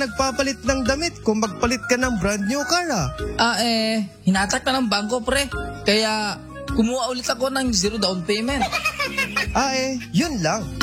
nagpapalit ng damit kung magpalit ka ng brand new car hinatak na ng bangko pre. Kaya kumuha ulit ako ng zero down payment. Yun lang.